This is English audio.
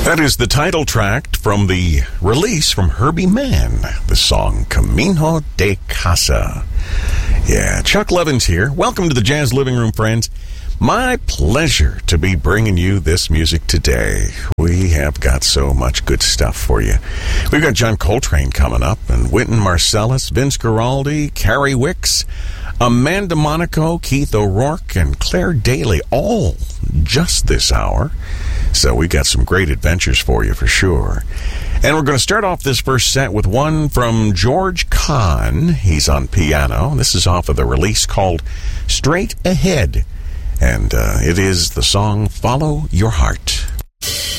That is the title track from the release from Herbie Mann, the song Camino de Casa. Yeah, Chuck Levins here. Welcome to the Jazz Living Room, friends. My pleasure to be bringing you this music today. We have got so much good stuff for you. We've got John Coltrane coming up, and Wynton Marsalis, Vince Guaraldi, Carrie Wicks, Amanda Monaco, Keith O'Rourke, and Claire Daly, all just this hour. So we got some great adventures for you for sure. And we're going to start off this first set with one from George Kahn. He's on piano. This is off of the release called Straight Ahead. And it is the song Follow Your Heart.